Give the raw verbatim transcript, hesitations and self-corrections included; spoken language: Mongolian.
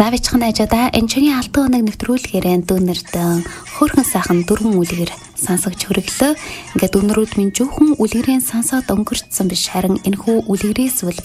Заавичхан ажада энчгийн алтан өнөг нэвтрүүлгээрэн дүүнэрдэн хөөрхөн сайхан дөрвөн үлгэр сансагч хөрөглөө. Ингээд өнөрүүд минь жоохон үлгэрийн сансаад өнгөрцсөн биш харин энэхүү үлгэрээс бол